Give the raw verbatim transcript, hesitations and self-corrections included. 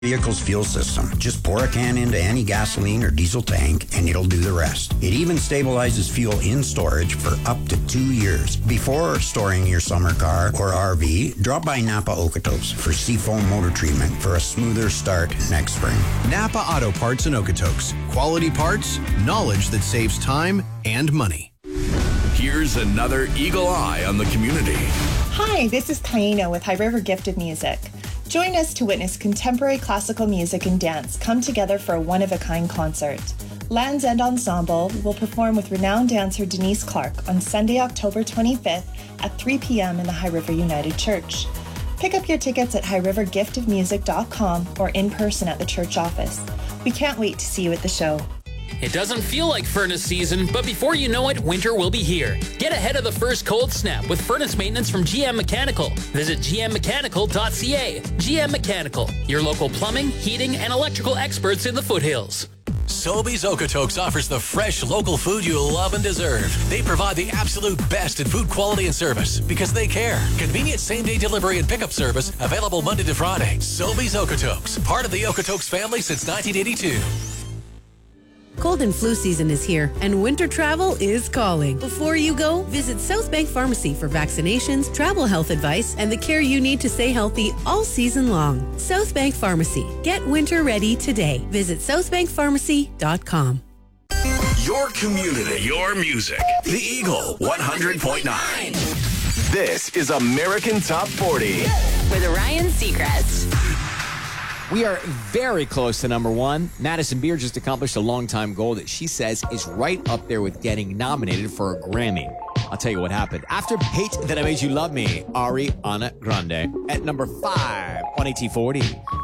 vehicle's fuel system. Just pour a can into any gasoline or diesel tank and it'll do the rest. It even stabilizes fuel in storage for up to two years. Before storing your summer car or R V, drop by Napa Okotoks for Seafoam motor treatment for a smoother start next spring. Napa Auto Parts and Okotoks. Quality parts, knowledge that saves time and money. Here's another Eagle Eye on the community. Hi, this is Kaina with High River Gift of Music. Join us to witness contemporary classical music and dance come together for a one-of-a-kind concert. Land's End Ensemble will perform with renowned dancer Denise Clark on Sunday, October twenty-fifth at three p.m. in the High River United Church. Pick up your tickets at high river gift of music dot com or in person at the church office. We can't wait to see you at the show. It doesn't feel like furnace season, but before you know it, winter will be here. Get ahead of the first cold snap with furnace maintenance from G M Mechanical. Visit g m mechanical dot c a. G M Mechanical, your local plumbing, heating, and electrical experts in the foothills. Sobeys Okotoks offers the fresh local food you love and deserve. They provide the absolute best in food quality and service because they care. Convenient same-day delivery and pickup service available Monday to Friday. Sobeys Okotoks, part of the Okotoks family since nineteen eighty-two. Cold and flu season is here, and winter travel is calling. Before you go, visit South Bank Pharmacy for vaccinations, travel health advice, and the care you need to stay healthy all season long. South Bank Pharmacy. Get winter ready today. Visit south bank pharmacy dot com. Your community, your music. The Eagle one hundred point nine. This is American Top forty. With Ryan Seacrest. We are very close to number one. Madison Beer just accomplished a long-time goal that she says is right up there with getting nominated for a Grammy. I'll tell you what happened. After Hate That I Made You Love Me, Ariana Grande at number five on A T forty.